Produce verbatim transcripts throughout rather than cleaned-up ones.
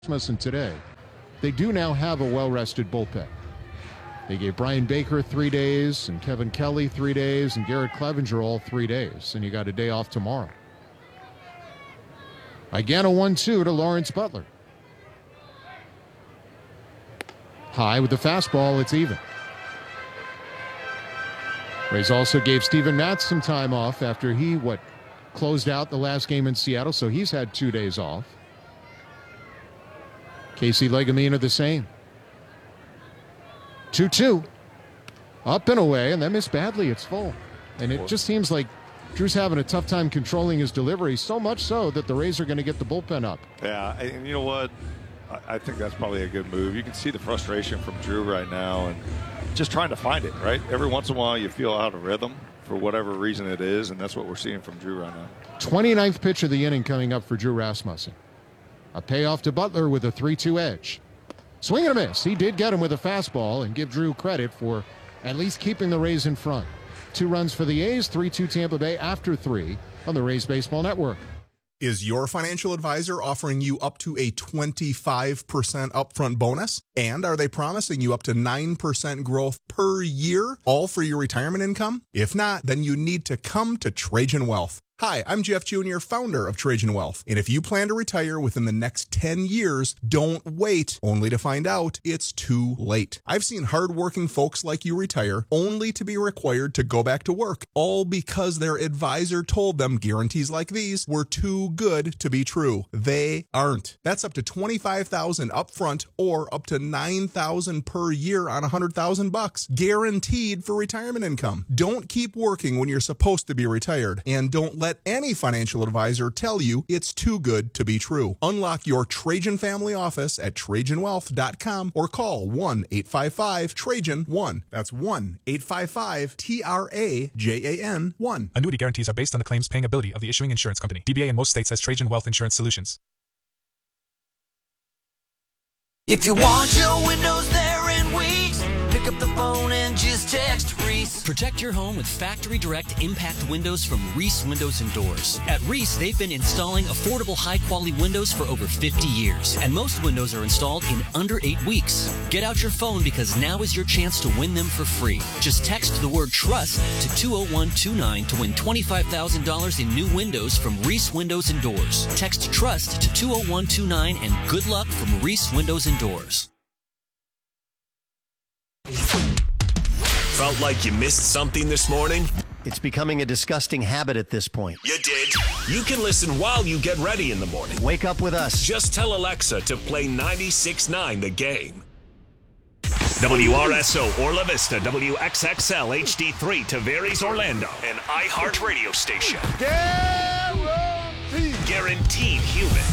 Rasmussen today, they do now have a well-rested bullpen. They gave Brian Baker three days and Kevin Kelly three days and Garrett Clevenger all three days, and you got a day off tomorrow. Again, a one two to Lawrence Butler. High with the fastball, it's even. Rays also gave Steven Matz some time off after he, what, closed out the last game in Seattle, so he's had two days off. Casey Legumina the same. two two. Up and away, and then missed badly. It's full. And it just seems like Drew's having a tough time controlling his delivery, so much so that the Rays are going to get the bullpen up. Yeah, and you know what? I think that's probably a good move. You can see the frustration from Drew right now and just trying to find it, right? Every once in a while you feel out of rhythm for whatever reason it is, and that's what we're seeing from Drew right now. twenty-ninth pitch of the inning coming up for Drew Rasmussen. A payoff to Butler with a three two edge. Swing and a miss. He did get him with a fastball, and give Drew credit for at least keeping the Rays in front. Two runs for the A's, three two Tampa Bay after three on the Rays Baseball Network. Is your financial advisor offering you up to a twenty-five percent upfront bonus? And are they promising you up to nine percent growth per year, all for your retirement income? If not, then you need to come to Trajan Wealth. Hi, I'm Jeff Junior, founder of Trajan Wealth. And if you plan to retire within the next ten years, don't wait only to find out it's too late. I've seen hardworking folks like you retire only to be required to go back to work, all because their advisor told them guarantees like these were too good to be true. They aren't. That's up to twenty-five thousand dollars upfront or up to nine thousand dollars per year on one hundred thousand bucks, guaranteed for retirement income. Don't keep working when you're supposed to be retired, and don't let any financial advisor tell you it's too good to be true. Unlock your Trajan family office at Trajan Wealth dot com or call one eight five five Trajan one. That's one eight five five T R A J A N one. Annuity guarantees are based on the claims paying ability of the issuing insurance company. D B A in most states has Trajan Wealth Insurance Solutions. If you want your windows there in weeks, pick up the phone and just text Reese. Protect your home with Factory Direct Impact Windows from Reese Windows and Doors. At Reese, they've been installing affordable, high-quality windows for over fifty years, and most windows are installed in under eight weeks. Get out your phone because now is your chance to win them for free. Just text the word TRUST to two oh one two nine to win twenty-five thousand dollars in new windows from Reese Windows and Doors. Text TRUST to two oh one two nine and good luck from Reese Windows and Doors. Felt like you missed something this morning? It's becoming a disgusting habit at this point. You did. You can listen while you get ready in the morning. Wake up with us. Just tell Alexa to play ninety-six point nine The Game. W R S O Orla Vista, W X X L H D three Tavares Orlando, an iHeart radio station. Guaranteed. Guaranteed human.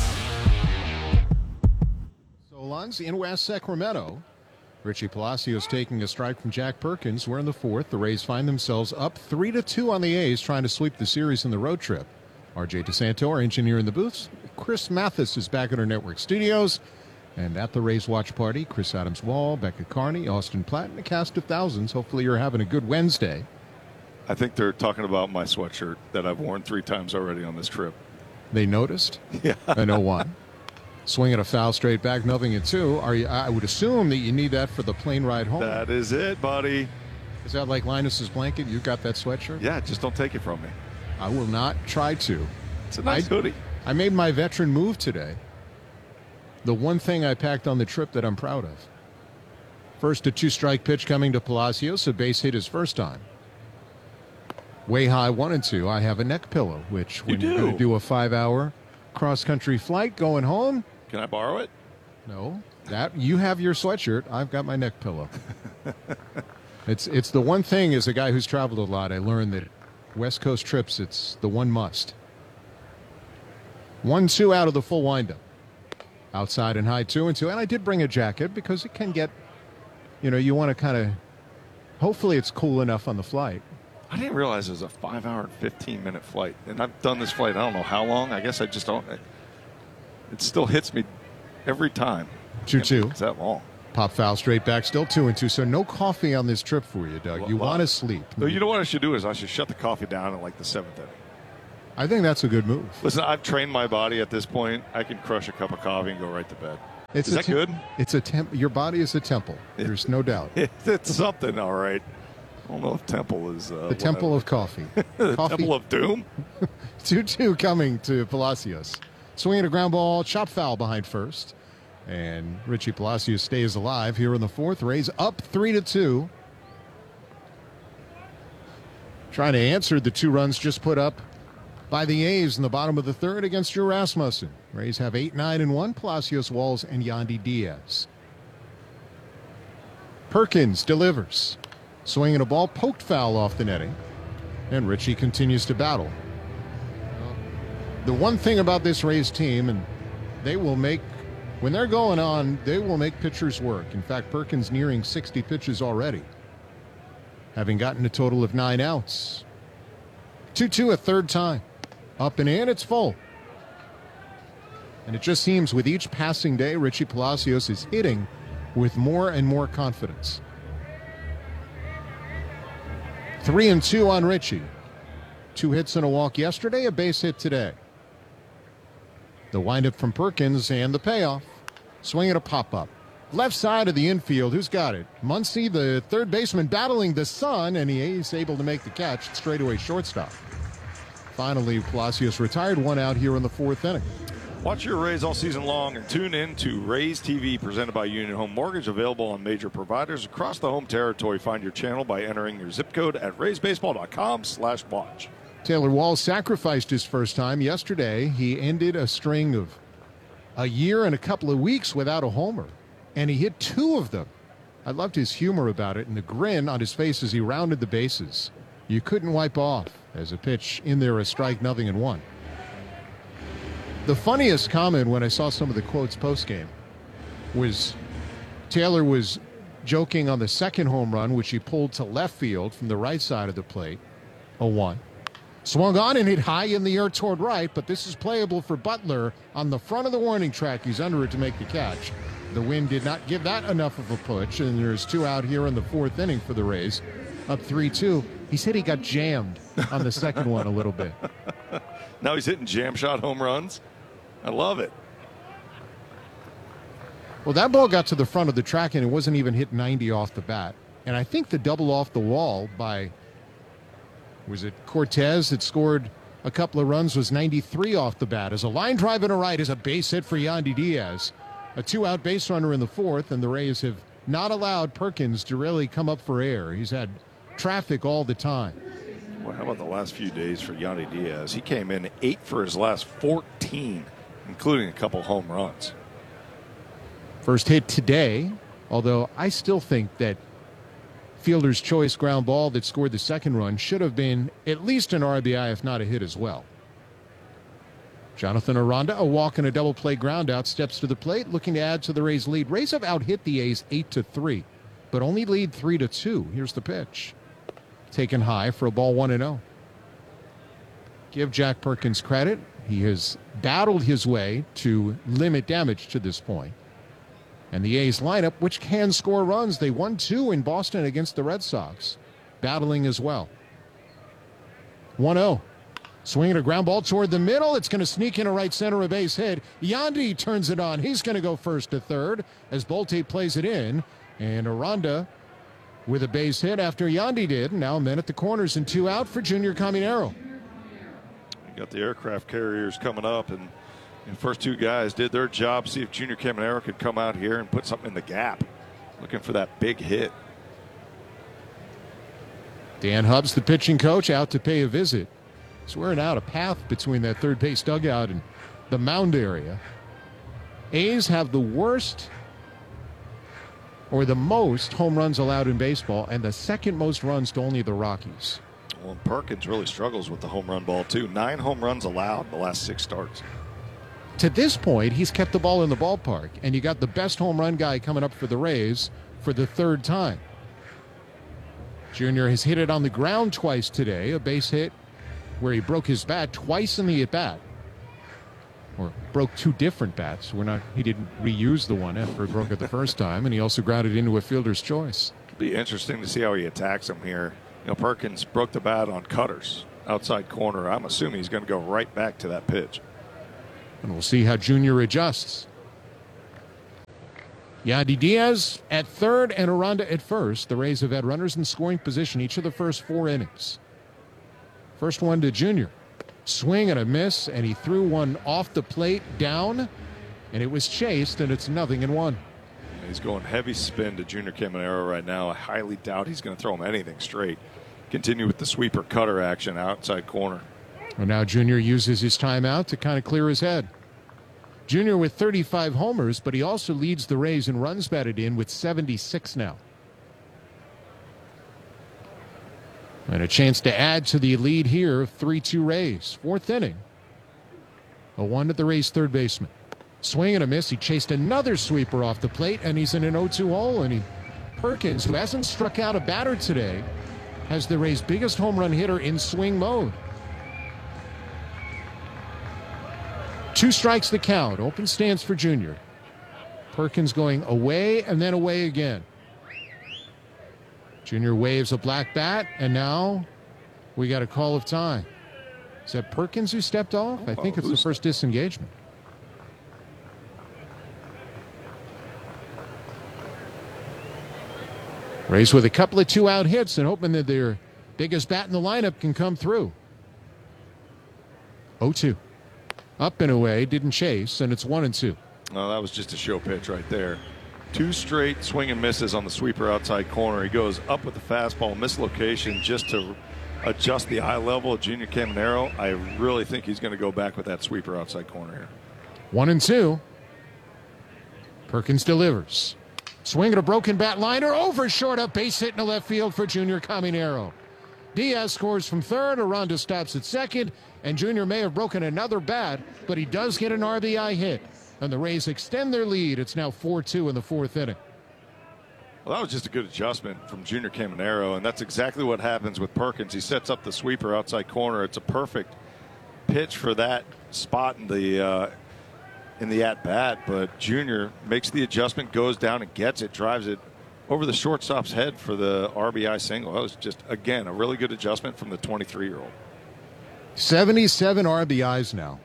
Solons in West Sacramento. Richie Palacios taking a strike from Jack Perkins. We're in the fourth. The Rays find themselves up three to two on the A's, trying to sweep the series in the road trip. R J DeSanto, our engineer in the booths. Chris Mathis is back at our network studios. And at the Rays watch party, Chris Adams-Wall, Becca Carney, Austin Platt, and a cast of thousands. Hopefully you're having a good Wednesday. I think they're talking about my sweatshirt that I've worn three times already on this trip. They noticed? Yeah. An oh one. Swinging a foul straight back, nothing at two. Are you? I would assume that you need that for the plane ride home. That is it, buddy. Is that like Linus's blanket? You got that sweatshirt? Yeah, just don't take it from me. I will not try to. It's a nice I, hoodie. I made my veteran move today. The one thing I packed on the trip that I'm proud of. First a two-strike pitch coming to Palacios. A base hit his first time. Way high, one and two. I have a neck pillow, which when you you're do. going to do a five-hour cross-country flight going home. Can I borrow it? No, that you have your sweatshirt. I've got my neck pillow. it's it's the one thing as a guy who's traveled a lot. I learned that West Coast trips, it's the one must. One two out of the full windup. Outside and high two and two, and I did bring a jacket because it can get, you know, you want to kind of. Hopefully, it's cool enough on the flight. I didn't realize it was a five-hour and fifteen-minute flight, and I've done this flight. I don't know how long. I guess I just don't. It still hits me every time. two two. It's that long. Pop foul straight back, still two and two. So no coffee on this trip for you, Doug. You Well, want to sleep. No, you know what I should do is I should shut the coffee down at like the seventh inning. I think that's a good move. Listen, I've trained my body at this point. I can crush a cup of coffee and go right to bed. It's Is a that tem- good? It's a temp. Your body is a temple. There's no doubt. It's something, all right. I don't know if temple is uh, The temple of coffee. the coffee. temple of doom. two two coming to Palacios. Swinging a ground ball, chop foul behind first. And Richie Palacios stays alive here in the fourth. Rays up three to two. Trying to answer the two runs just put up by the A's in the bottom of the third against Drew Rasmussen. Rays have eight, nine, and one. Palacios, Walls, and Yandy Diaz. Perkins delivers. Swinging a ball, poked foul off the netting. And Richie continues to battle. The one thing about this Rays team, and they will make, when they're going on, they will make pitchers work. In fact, Perkins nearing sixty pitches already, having gotten a total of nine outs. two two a third time. Up and in, it's full. And it just seems with each passing day, Richie Palacios is hitting with more and more confidence. Three and two on Richie. Two hits and a walk yesterday, a base hit today. The windup from Perkins and the payoff. Swinging a pop-up. Left side of the infield, who's got it? Muncy, the third baseman, battling the sun, and he's able to make the catch. Straightaway shortstop. Finally, Palacios retired, one out here in the fourth inning. Watch your Rays all season long and tune in to Rays T V presented by Union Home Mortgage, available on major providers across the home territory. Find your channel by entering your zip code at rays baseball dot com slash watch. Taylor Walls sacrificed his first time yesterday. He ended a string of a year and a couple of weeks without a homer, and he hit two of them. I loved his humor about it and the grin on his face as he rounded the bases. You couldn't wipe off as a pitch in there, a strike, nothing and one. The funniest comment when I saw some of the quotes postgame was Taylor was joking on the second home run, which he pulled to left field from the right side of the plate, a one. Swung on and hit high in the air toward right, but this is playable for Butler on the front of the warning track. He's under it to make the catch. The wind did not give that enough of a push, and there's two out here in the fourth inning for the Rays, up three two. He said he got jammed on the second one a little bit. Now he's hitting jam shot home runs. I love it. Well, that ball got to the front of the track, and it wasn't even hit ninety off the bat. And I think the double off the wall by, was it Cortez that scored a couple of runs, was ninety-three off the bat. As a line drive and a right is a base hit for Yandy Diaz. A two-out base runner in the fourth, and the Rays have not allowed Perkins to really come up for air. He's had traffic all the time. Well, how about the last few days for Yandy Diaz? He came in eight for his last fourteen, including a couple home runs. First hit today, although I still think that fielder's choice ground ball that scored the second run should have been at least an R B I, if not a hit as well. Jonathan Aranda, a walk and a double play ground out, steps to the plate, looking to add to the Rays' lead. Rays have out-hit the A's eight to three, but only lead three to two. Here's the pitch. Taken high for a ball one and oh. Give Jack Perkins credit. He has battled his way to limit damage to this point. And the A's lineup, which can score runs, they won two in Boston against the Red Sox, battling as well. one oh. Swinging a ground ball toward the middle. It's going to sneak in a right center, a base hit. Yandy turns it on. He's going to go first to third as Bolte plays it in. And Aranda with a base hit after Yandy did. Now men at the corners and two out for Junior Caminero. You got the aircraft carriers coming up, and the first two guys did their job. See if Junior Caminero could come out here and put something in the gap. Looking for that big hit. Dan Hubbs, the pitching coach, out to pay a visit. Swearing out a path between that third base dugout and the mound area. A's have the worst or the most home runs allowed in baseball, and the second most runs to only the Rockies. Well, Perkins really struggles with the home run ball, too. Nine home runs allowed in the last six starts. To this point, he's kept the ball in the ballpark, and you got the best home run guy coming up for the Rays for the third time. Junior has hit it on the ground twice today, a base hit where he broke his bat twice in the at-bat. Or broke two different bats. We're not. He didn't reuse the one after he broke it the first time, and he also grounded into a fielder's choice. It'll be interesting to see how he attacks him here. You know, Perkins broke the bat on cutters, outside corner. I'm assuming he's going to go right back to that pitch. And we'll see how Junior adjusts. Yandy Diaz at third and Aranda at first. The Rays have had runners in scoring position each of the first four innings. First one to Junior. Swing and a miss, and he threw one off the plate down, and it was chased, and it's nothing in one. He's going heavy spin to Junior Caminero right now. I highly doubt he's going to throw him anything straight. Continue with the sweeper cutter action outside corner. Well, now Junior uses his timeout to kind of clear his head. Junior with thirty-five homers, but he also leads the Rays in runs batted in with seventy-six now. And a chance to add to the lead here of three two Rays. Fourth inning. A one to the Rays third baseman. Swing and a miss. He chased another sweeper off the plate, and he's in an oh two hole. And he, Perkins, who hasn't struck out a batter today, has the Rays' biggest home run hitter in swing mode. Two strikes the count. Open stance for Junior. Perkins going away and then away again. Junior waves a black bat, and now we got a call of time. Is that Perkins who stepped off? I think it's the first disengagement. Rays with a couple of two-out hits and hoping that their biggest bat in the lineup can come through. oh two. Up and away, didn't chase, and it's one and two. No, that was just a show pitch right there. Two straight swing and misses on the sweeper outside corner. He goes up with the fastball, mislocation just to adjust the eye level of Junior Caminero. I really think he's going to go back with that sweeper outside corner here. One and two. Perkins delivers. Swing at a broken bat liner over short, up base hit in the left field for Junior Caminero. Diaz scores from third. Aranda stops at second, and Junior may have broken another bat, but he does get an R B I hit. And the Rays extend their lead. It's now four two in the fourth inning. Well, that was just a good adjustment from Junior Caminero, and that's exactly what happens with Perkins. He sets up the sweeper outside corner. It's a perfect pitch for that spot in the uh, in the at-bat, but Junior makes the adjustment, goes down and gets it, drives it over the shortstop's head for the R B I single. That was just, again, a really good adjustment from the twenty-three-year-old. seventy-seven R B Is now.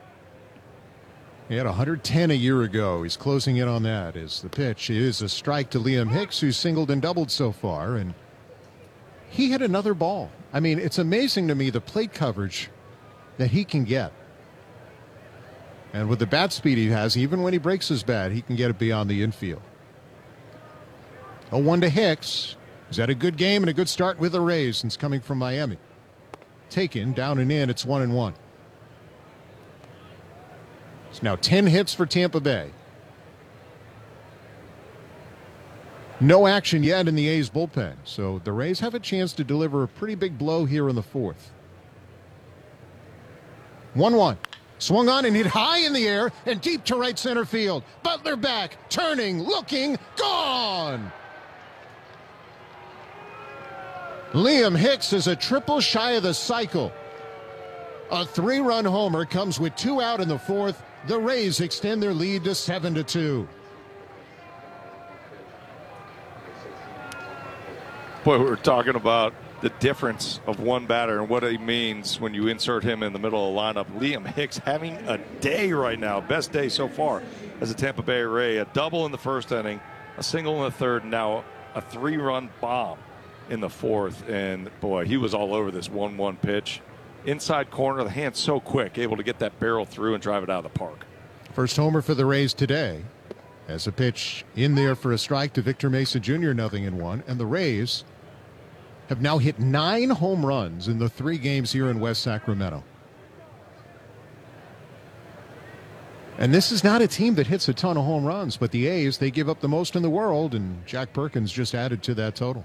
He had one hundred ten a year ago. He's closing in on that as the pitch is a strike to Liam Hicks, who's singled and doubled so far, and he hit another ball. I mean, it's amazing to me the plate coverage that he can get. And with the bat speed he has, even when he breaks his bat, he can get it beyond the infield. oh one to Hicks. He's had a good game and a good start with the Rays since coming from Miami. Taken, down and in, it's one and one. It's now ten hits for Tampa Bay. No action yet in the A's bullpen, so the Rays have a chance to deliver a pretty big blow here in the fourth. one one. Swung on and hit high in the air and deep to right center field. Butler back, turning, looking, gone! Liam Hicks is a triple shy of the cycle. A three-run homer comes with two out in the fourth. The Rays extend their lead to seven to two. Boy, we were talking about the difference of one batter and what it means when you insert him in the middle of the lineup. Liam Hicks having a day right now, best day so far as a Tampa Bay Ray. A double in the first inning, a single in the third, and now a three-run bomb in the fourth. And, boy, he was all over this one one pitch. Inside corner, the hand so quick, able to get that barrel through and drive it out of the park. First homer for the Rays today. As a pitch in there for a strike to Victor Mesa Junior, nothing in one. And the Rays have now hit nine home runs in the three games here in West Sacramento. And this is not a team that hits a ton of home runs, but the A's, they give up the most in the world, and Jack Perkins just added to that total.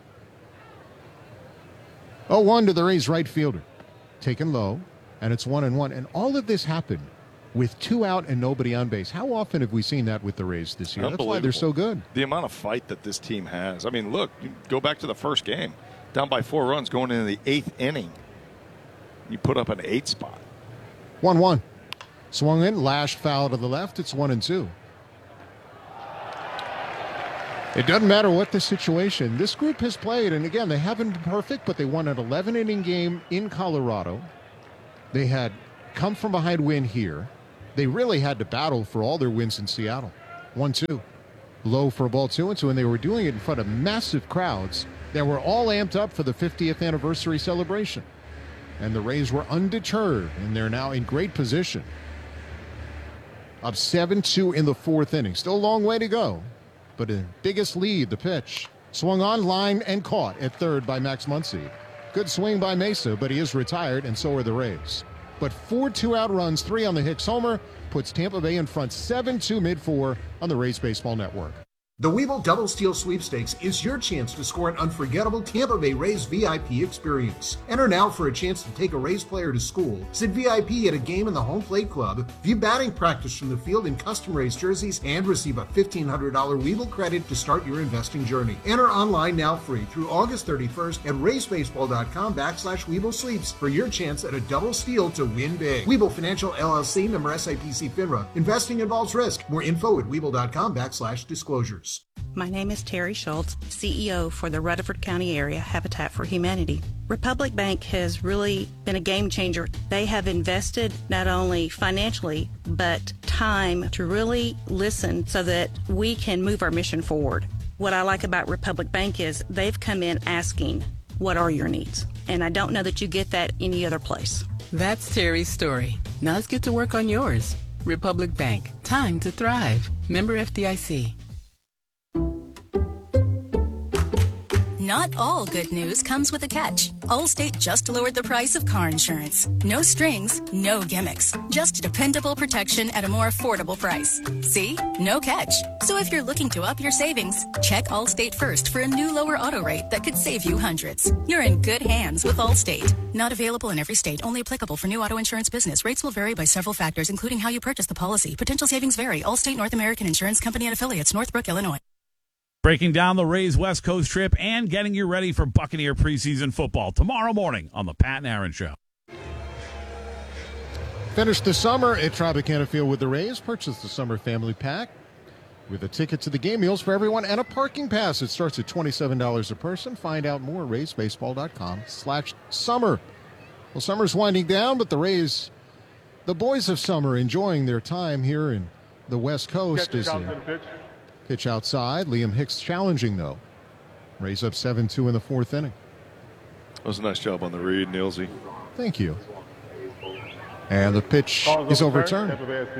oh one to the Rays right fielder. Taken low, and it's one and one. And all of this happened with two out and nobody on base. How often have we seen that with the Rays this year? That's why they're so good. The amount of fight that this team has. I mean, look, you go back to the first game. Down by four runs going into the eighth inning. You put up an eight spot. one one. Swung in, lashed foul to the left. It's one and two. It doesn't matter what the situation. This group has played, and again, they haven't been perfect, but they won an eleven inning game in Colorado. They had come from behind win here. They really had to battle for all their wins in Seattle. one two. low for a ball two and two, and they were doing it in front of massive crowds that were all amped up for the fiftieth anniversary celebration. And the Rays were undeterred, and they're now in great position. Up seven two in the fourth inning. Still a long way to go, but the biggest lead, the pitch. Swung on, line, and caught at third by Max Muncy. Good swing by Mesa, but he is retired, and so are the Rays. But four two-out runs, three on the Hicks homer, puts Tampa Bay in front seven two mid-four on the Rays Baseball Network. The Webull Double Steal Sweepstakes is your chance to score an unforgettable Tampa Bay Rays V I P experience. Enter now for a chance to take a Rays player to school, sit V I P at a game in the Home Plate Club, view batting practice from the field in custom Rays jerseys, and receive a fifteen hundred dollars Webull credit to start your investing journey. Enter online now free through August thirty-first at raysbaseball.com backslash Webull Sleeps for your chance at a double steal to win big. Webull Financial L L C, member S I P C FINRA. Investing involves risk. More info at webull.com backslash disclosures. My name is Terry Schultz, C E O for the Rutherford County Area Habitat for Humanity. Republic Bank has really been a game changer. They have invested not only financially, but time to really listen so that we can move our mission forward. What I like about Republic Bank is they've come in asking, what are your needs? And I don't know that you get that any other place. That's Terry's story. Now let's get to work on yours. Republic Bank. Time to thrive. Member F D I C. Not all good news comes with a catch. Allstate just lowered the price of car insurance. No strings, no gimmicks. Just dependable protection at a more affordable price. See? No catch. So if you're looking to up your savings, check Allstate first for a new lower auto rate that could save you hundreds. You're in good hands with Allstate. Not available in every state. Only applicable for new auto insurance business. Rates will vary by several factors, including how you purchase the policy. Potential savings vary. Allstate North American Insurance Company and Affiliates, Northbrook, Illinois. Breaking down the Rays West Coast trip and getting you ready for Buccaneer preseason football tomorrow morning on the Pat and Aaron Show. Finish the summer at Tropicana Field with the Rays. Purchase the summer family pack with a ticket to the game, meals for everyone, and a parking pass. It starts at twenty-seven dollars a person. Find out more at raysbaseball.com slash summer. Well, summer's winding down, but the Rays, the boys of summer, enjoying their time here in the West Coast. Is pitch outside. Liam Hicks challenging, though. Rays up seven two in the fourth inning. That was a nice job on the read, Nielsen. Thank you. And the pitch is overturned.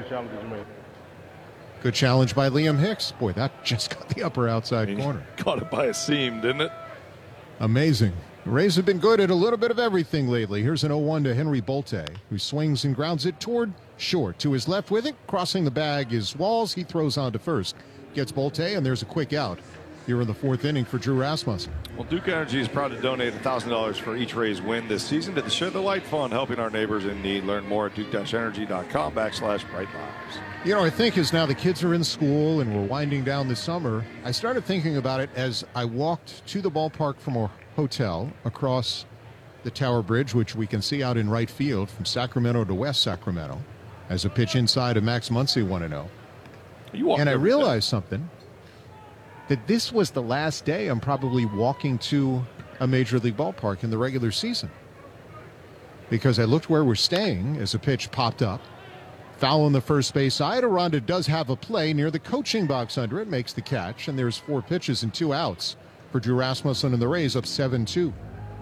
Good challenge by Liam Hicks. Boy, that just got the upper outside he corner. Caught it by a seam, didn't it? Amazing. The Rays have been good at a little bit of everything lately. Here's an oh one to Henry Bolte, who swings and grounds it toward short. To his left with it, crossing the bag is Walls. He throws on to first. Gets Bolte, and there's a quick out here in the fourth inning for Drew Rasmussen. Well, Duke Energy is proud to donate one thousand dollars for each Rays win this season to the Share the Light Fund, helping our neighbors in need. Learn more at duke-energy.com backslash bright lives. You know, I think as now the kids are in school and we're winding down the summer, I started thinking about it as I walked to the ballpark from our hotel across the Tower Bridge, which we can see out in right field from Sacramento to West Sacramento, as a pitch inside of Max Muncy one and oh. And I realized something, that this was the last day I'm probably walking to a Major League ballpark in the regular season. Because I looked where we're staying as a pitch popped up. Foul on the first base side. Aranda does have a play near the coaching box under it, makes the catch, and there's four pitches and two outs for Drew Rasmussen and the Rays up seven two.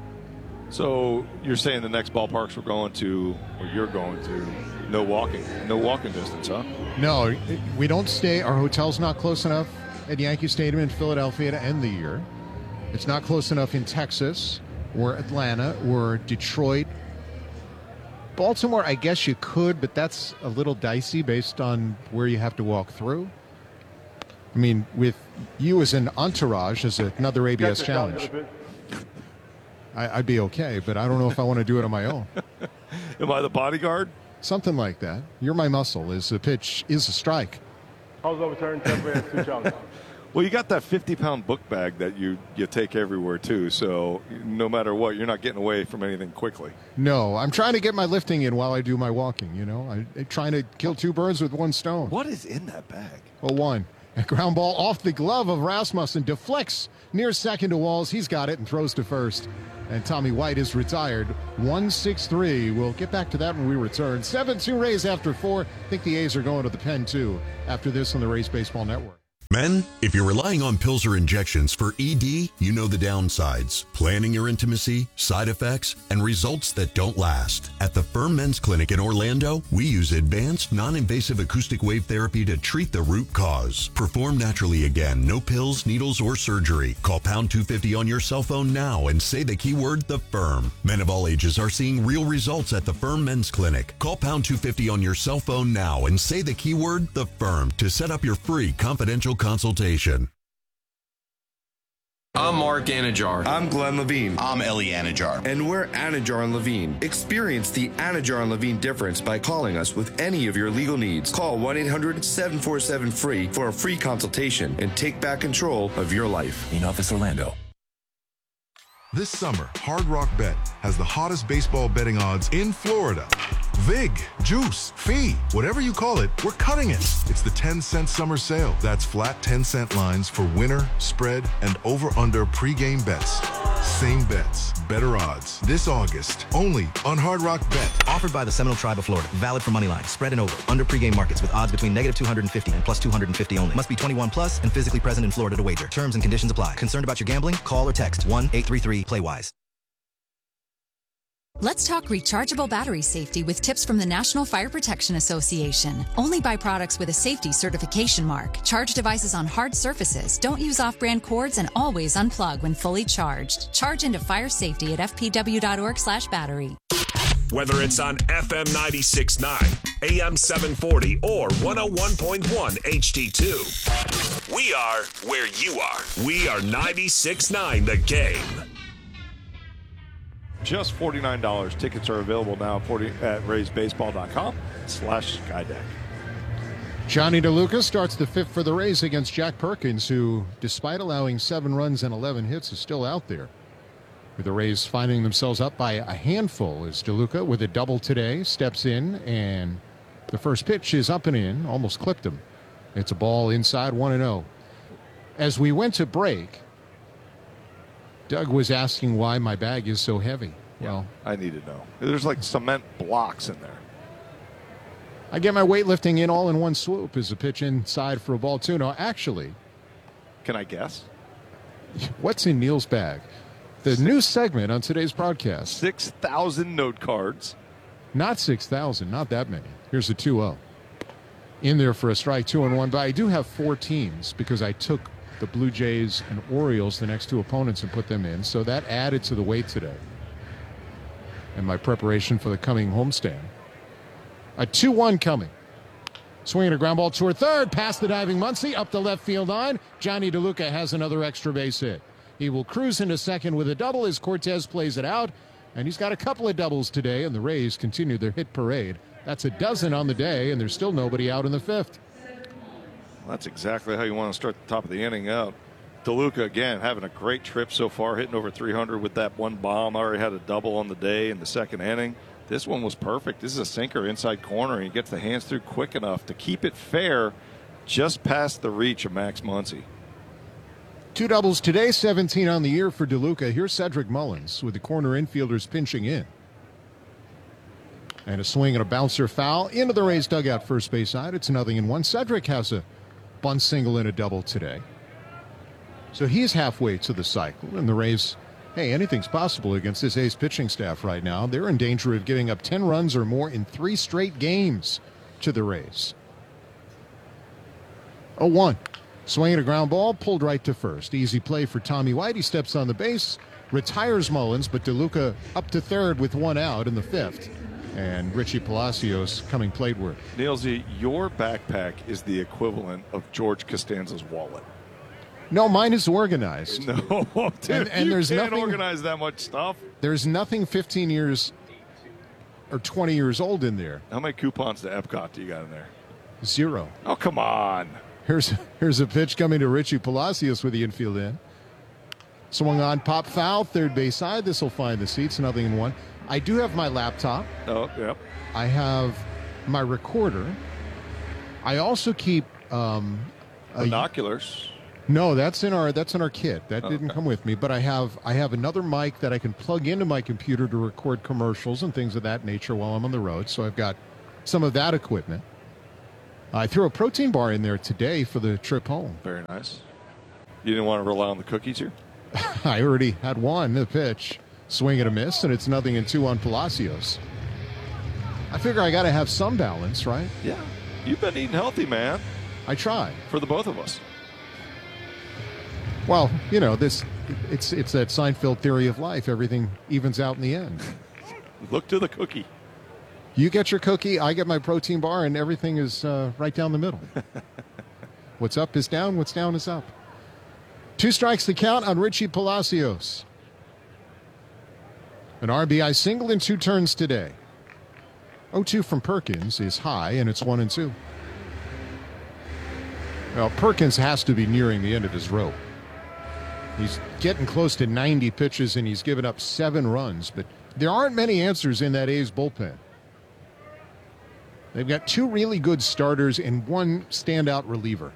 So you're saying the next ballparks we're going to, or you're going to, no walking, no walking distance, huh? No, we don't stay. Our hotel's not close enough at Yankee Stadium in Philadelphia to end the year. It's not close enough in Texas or Atlanta or Detroit. Baltimore, I guess you could, but that's a little dicey based on where you have to walk through. I mean, with you as an entourage, as another A B S challenge, I, I'd be okay, but I don't know if I want to do it on my own. Am I the bodyguard? Something like that. You're my muscle. Is a pitch is a strike. I was overturned. Two challenges. Well, you got that fifty-pound book bag that you, you take everywhere, too. So no matter what, you're not getting away from anything quickly. No, I'm trying to get my lifting in while I do my walking, you know. I, I'm trying to kill two birds with one stone. What is in that bag? Well, one. A ground ball off the glove of Rasmussen. Deflects near second to Walls. He's got it and throws to first. And Tommy White is retired. one six three. We'll get back to that when we return. seven two Rays after four. I think the A's are going to the pen, too, after this on the Rays Baseball Network. Men, if you're relying on pills or injections for E D, you know the downsides, planning your intimacy, side effects, and results that don't last. At the Firm Men's Clinic in Orlando, we use advanced, non-invasive acoustic wave therapy to treat the root cause. Perform naturally again, no pills, needles, or surgery. Call pound two fifty on your cell phone now and say the keyword The Firm. Men of all ages are seeing real results at the Firm Men's Clinic. Call pound two fifty on your cell phone now and say the keyword The Firm to set up your free confidential consultation. I'm Mark Anajar. I'm Glenn Levine. I'm Ellie Anajar. And we're Anajar and Levine. Experience the Anajar and Levine difference by calling us with any of your legal needs. Call one eight hundred seven four seven free for a free consultation and take back control of your life. In Office Orlando. This summer, Hard Rock Bet has the hottest baseball betting odds in Florida. Vig, Juice, Fee, whatever you call it, we're cutting it. It's the ten cent summer sale. That's flat ten cent lines for winner, spread, and over-under pregame bets. Same bets, better odds. This August, only on Hard Rock Bet. Offered by the Seminole Tribe of Florida. Valid for moneyline, spread and over, under pregame markets with odds between negative two hundred fifty and plus two hundred fifty only. Must be twenty-one plus and physically present in Florida to wager. Terms and conditions apply. Concerned about your gambling? Call or text one eight three three play wise. Let's talk rechargeable battery safety with tips from the National Fire Protection Association. Only buy products with a safety certification mark. Charge devices on hard surfaces. Don't use off-brand cords and always unplug when fully charged. Charge into fire safety at f p w dot org slash battery. Whether it's on F M ninety-six point nine, A M seven forty, or one oh one point one H D two, we are where you are. We are ninety-six point nine The Game. Just forty-nine dollars. Tickets are available now at rays baseball dot com slash skydeck. Johnny DeLuca starts the fifth for the Rays against Jack Perkins, who, despite allowing seven runs and eleven hits, is still out there. With the Rays finding themselves up by a handful as DeLuca, with a double today, steps in, and the first pitch is up and in, almost clipped him. It's a ball inside, one and oh. As we went to break, Doug was asking why my bag is so heavy. Well, I need to know. There's like cement blocks in there. I get my weightlifting in all in one swoop as a pitch inside for a ball two. No, actually. Can I guess? What's in Neil's bag? The Six. New segment on today's broadcast. six thousand note cards. Not six thousand, not that many. Here's a two oh. In there for a strike, two and one. But I do have four teams because I took the Blue Jays and Orioles, the next two opponents, and put them in. So that added to the weight today and my preparation for the coming homestand. A two one coming. Swinging a ground ball toward third, past the diving Muncy, up the left field line. Johnny DeLuca has another extra base hit. He will cruise into second with a double as Cortez plays it out, and he's got a couple of doubles today, and the Rays continue their hit parade. That's a dozen on the day, and there's still nobody out in the fifth. That's exactly how you want to start the top of the inning out. DeLuca, again, having a great trip so far, hitting over three hundred with that one bomb. Already had a double on the day in the second inning. This one was perfect. This is a sinker inside corner, and he gets the hands through quick enough to keep it fair just past the reach of Max Muncy. Two doubles today, seventeen on the year for DeLuca. Here's Cedric Mullins with the corner infielders pinching in. And a swing and a bouncer foul into the Rays dugout first base side. It's nothing in one. Cedric has a bunt single and a double today. So he's halfway to the cycle, and the Rays, hey, anything's possible against this A's pitching staff right now. They're in danger of giving up ten runs or more in three straight games to the Rays. oh one. Swinging a ground ball, pulled right to first. Easy play for Tommy White. He steps on the base, retires Mullins, but DeLuca up to third with one out in the fifth. And Richie Palacios coming plate work. Nielsy, your backpack is the equivalent of George Costanza's wallet. No, mine is organized. No, dude, and, and you there's can't nothing, organize that much stuff. There's nothing fifteen years or twenty years old in there. How many coupons to Epcot do you got in there? Zero. Oh, come on. Here's, here's a pitch coming to Richie Palacios with the infield in. Swung on, pop foul, third base side. This will find the seats, nothing in one. I do have my laptop. Oh, yep. I have my recorder. I also keep um, binoculars. A, no, that's in our that's in our kit. That oh, didn't okay. come with me. But I have I have another mic that I can plug into my computer to record commercials and things of that nature while I'm on the road. So I've got some of that equipment. I threw a protein bar in there today for the trip home. Very nice. You didn't want to rely on the cookies here? I already had one, the pitch. Swing and a miss, and it's nothing and two on Palacios. I figure I got to have some balance, right? Yeah. You've been eating healthy, man. I try. For the both of us. Well, you know, this it's it's that Seinfeld theory of life. Everything evens out in the end. Look to the cookie. You get your cookie, I get my protein bar, and everything is uh, right down the middle. What's up is down, what's down is up. Two strikes to count on Richie Palacios. An R B I single in two turns today. oh two from Perkins is high, and it's one and two. Well, Perkins has to be nearing the end of his rope. He's getting close to ninety pitches, and he's given up seven runs, but there aren't many answers in that A's bullpen. They've got two really good starters and one standout reliever.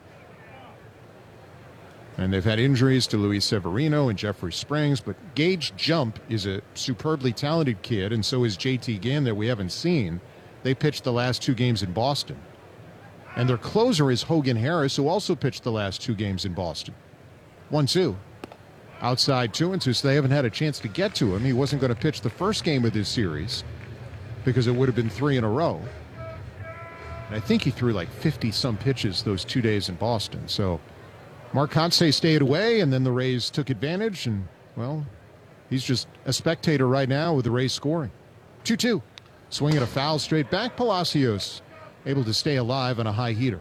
And they've had injuries to Luis Severino and Jeffrey Springs, but Gage Jump is a superbly talented kid, and so is J T Ginn that we haven't seen. They pitched the last two games in Boston. And their closer is Hogan Harris, who also pitched the last two games in Boston. one two. Outside two and two, so they haven't had a chance to get to him. He wasn't going to pitch the first game of this series because it would have been three in a row. And I think he threw like fifty-some pitches those two days in Boston. So Mark Kotsay stayed away, and then the Rays took advantage, and, well, he's just a spectator right now with the Rays scoring. two two. Swinging a foul straight back. Palacios able to stay alive on a high heater.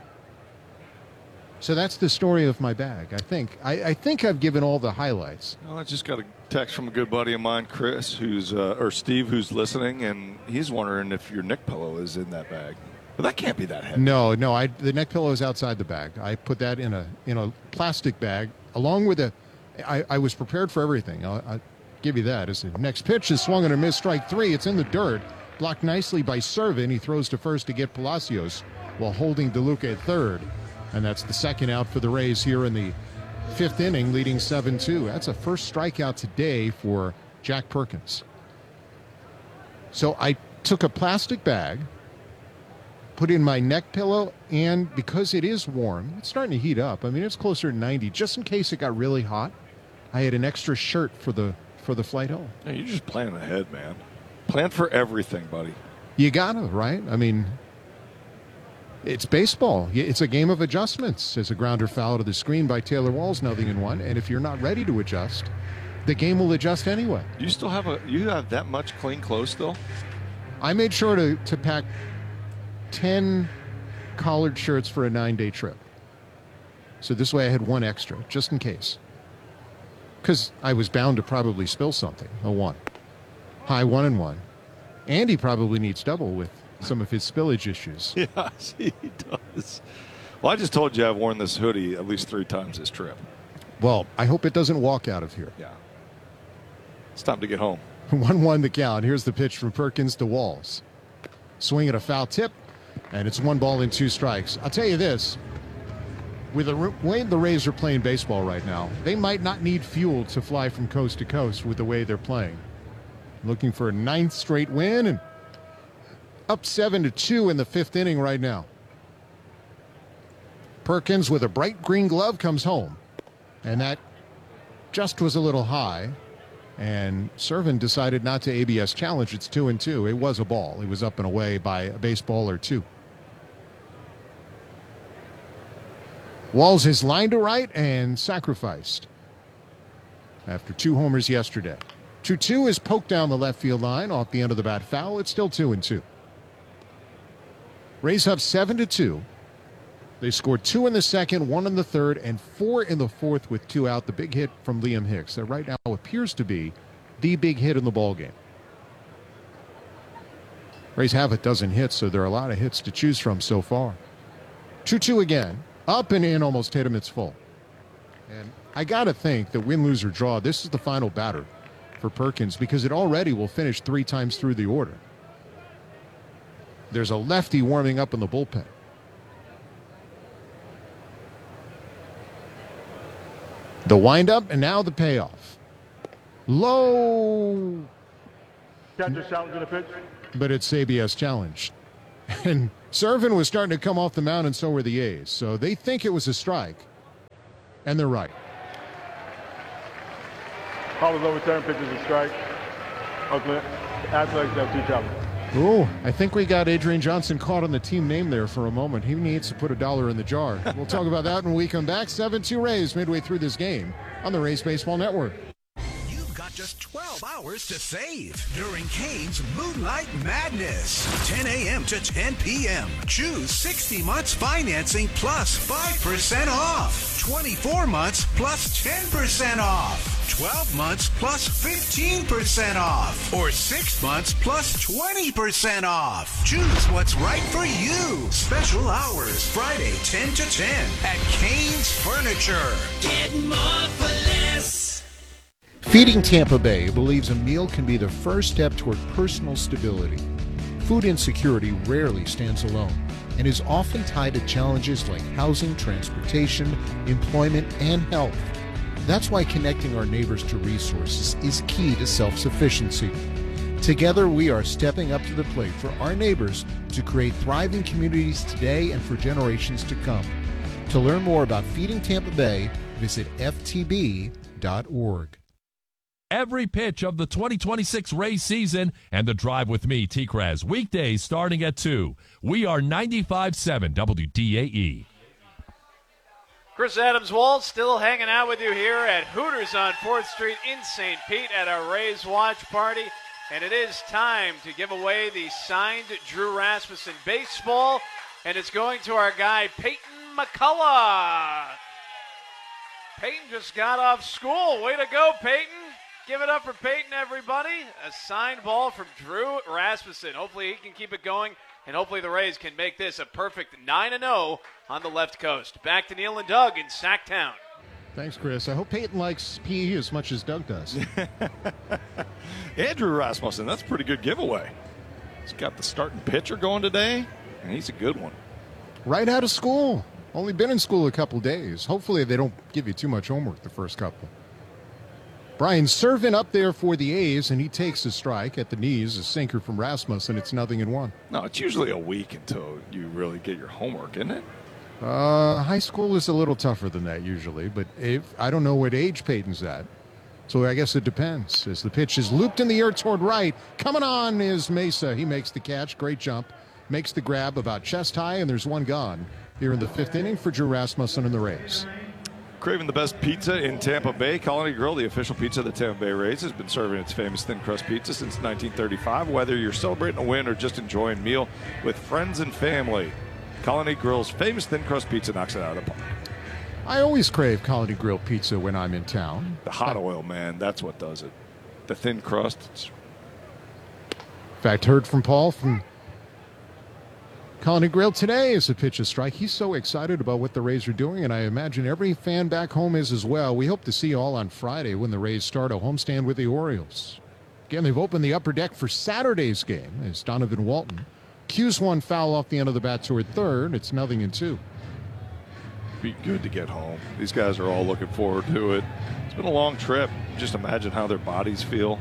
So that's the story of my bag, I think. I, I think I've given all the highlights. Well, I just got a text from a good buddy of mine, Chris, who's uh, or Steve, who's listening, and he's wondering if your neck pillow is in that bag. But that can't be that heavy. No, no. I, the neck pillow is outside the bag. I put that in a in a plastic bag along with a. I, I was prepared for everything. I'll, I'll give you that. As the next pitch is swung and a miss, strike three. It's in the dirt, blocked nicely by Servin. He throws to first to get Palacios while holding DeLuca at third, and that's the second out for the Rays here in the fifth inning, leading seven two. That's a first strikeout today for Jack Perkins. So I took a plastic bag, put in my neck pillow, and because it is warm, it's starting to heat up. I mean, it's closer to ninety. Just in case it got really hot, I had an extra shirt for the for the flight home. Yeah, you're just planning ahead, man. Plan for everything, buddy. You gotta, right? I mean, it's baseball. It's a game of adjustments. As a grounder foul to the screen by Taylor Walls, nothing in one. And if you're not ready to adjust, the game will adjust anyway. You still have a you have that much clean clothes still? I made sure to, to pack ten collared shirts for a nine-day trip. So this way I had one extra, just in case. Because I was bound to probably spill something. A one. High one and one. Andy probably needs double with some of his spillage issues. Yes, he does. Well, I just told you I've worn this hoodie at least three times this trip. Well, I hope it doesn't walk out of here. Yeah. It's time to get home. one one the count. Here's the pitch from Perkins to Walls. Swing at a foul tip, and it's one ball and two strikes. I'll tell you this. With the way the Rays are playing baseball right now, they might not need fuel to fly from coast to coast with the way they're playing. Looking for a ninth straight win, and up seven to two in the fifth inning right now. Perkins with a bright green glove comes home, and that just was a little high, and Servin decided not to A B S challenge. It's two and two. It was a ball. It was up and away by a baseball or two. Walls is lined to right and sacrificed after two homers yesterday. two two is poked down the left field line off the end of the bat foul. It's still two and two. Rays up seven to two. They scored two in the second, one in the third, and four in the fourth with two out. The big hit from Liam Hicks that right now appears to be the big hit in the ballgame. Rays have a dozen hits, so there are a lot of hits to choose from so far. two two again. Up and in, almost hit him. It's full. And I got to think that win, lose, or draw, this is the final batter for Perkins because it already will finish three times through the order. There's a lefty warming up in the bullpen. The windup and now the payoff. Low. Catcher challenging the pitch. But it's A B S challenge. And Servin was starting to come off the mound, and so were the A's. So they think it was a strike, and they're right. Call was overturned, pitch is a strike. Oakland Athletics have two troubles. Oh, I think we got Adrian Johnson caught on the team name there for a moment. He needs to put a dollar in the jar. We'll talk about that when we come back. seven two Rays midway through this game on the Rays Baseball Network. You've got just twelve hours to save during Cane's Moonlight Madness. ten a.m. to ten p.m. Choose sixty months financing plus five percent off. twenty-four months plus ten percent off. twelve months plus fifteen percent off. Or six months plus twenty percent off. Choose what's right for you. Special hours Friday ten to ten at Cane's Furniture. Get more for less. Feeding Tampa Bay believes a meal can be the first step toward personal stability. Food insecurity rarely stands alone and is often tied to challenges like housing, transportation, employment, and health. That's why connecting our neighbors to resources is key to self-sufficiency. Together, we are stepping up to the plate for our neighbors to create thriving communities today and for generations to come. To learn more about Feeding Tampa Bay, visit F T B dot org. Every pitch of the twenty twenty-six Rays season and the Drive with me, T-Kraz, weekdays starting at two. We are ninety-five point seven W D A E. Chris Adams-Wald still hanging out with you here at Hooters on fourth Street in Saint Pete at our Rays watch party. And it is time to give away the signed Drew Rasmussen baseball. And it's going to our guy, Peyton McCullough. Peyton just got off school. Way to go, Peyton. Give it up for Peyton, everybody. A signed ball from Drew Rasmussen. Hopefully he can keep it going, and hopefully the Rays can make this a perfect nine and oh on the left coast. Back to Neil and Doug in Sacktown. Thanks, Chris. I hope Peyton likes P E as much as Doug does. Andrew Rasmussen, that's a pretty good giveaway. He's got the starting pitcher going today, and he's a good one. Right out of school. Only been in school a couple days. Hopefully they don't give you too much homework the first couple. Brian Servin up there for the A's, and he takes a strike at the knees, a sinker from Rasmussen. It's nothing in one. No, it's usually a week until you really get your homework, isn't it? Uh, high school is a little tougher than that usually, but if, I don't know what age Peyton's at. So I guess it depends. As the pitch is looped in the air toward right, coming on is Mesa. He makes the catch. Great jump. Makes the grab about chest high, and there's one gone here in the fifth inning for Drew Rasmussen and the Rays. Craving the best pizza in Tampa Bay, Colony Grill, the official pizza of the Tampa Bay Rays, has been serving its famous thin crust pizza since nineteen thirty-five. Whether you're celebrating a win or just enjoying a meal with friends and family, Colony Grill's famous thin crust pizza knocks it out of the park. I always crave Colony Grill pizza when I'm in town. The hot oil, man, that's what does it. The thin crust. It's... In fact, heard from Paul from Colony Grill today as a pitch a strike. He's so excited about what the Rays are doing, and I imagine every fan back home is as well. We hope to see you all on Friday when the Rays start a homestand with the Orioles. Again, they've opened the upper deck for Saturday's game as Donovan Walton cues one foul off the end of the bat toward third. It's nothing in two. Be good to get home. These guys are all looking forward to it. It's been a long trip. Just imagine how their bodies feel.